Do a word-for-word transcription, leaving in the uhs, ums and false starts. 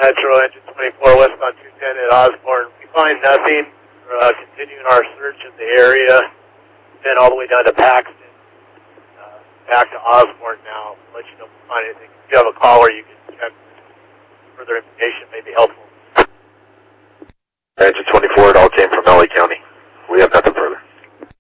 Metro Engine twenty-four, westbound two ten at Osborne. We find nothing. We're uh, continuing our search in the area, then all the way down to Paxton, uh, back to Osborne now. Let you know if we find anything. If you have a call where you can check further information, maybe help.